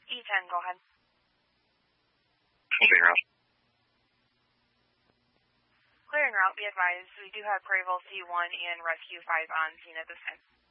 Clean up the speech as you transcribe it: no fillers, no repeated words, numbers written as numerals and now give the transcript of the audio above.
E10, go ahead. Clearing route. Clearing route, be advised, we do have Prairieville C1 and Rescue 5 on scene at this time.